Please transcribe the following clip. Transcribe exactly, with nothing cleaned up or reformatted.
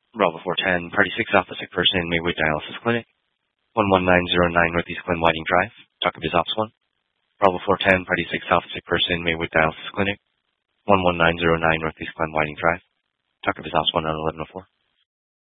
Bravo four ten, Party six Alpha, sick person in Maywood Dialysis Clinic. one one nine zero nine Northeast Glen Whiting Drive, Tucker Biz Ops one. Bravo four ten, Party six Alpha, sick person in Maywood Dialysis Clinic. one one nine zero nine Northeast Glen Whiting Drive, Tucker Biz Ops one on eleven oh four.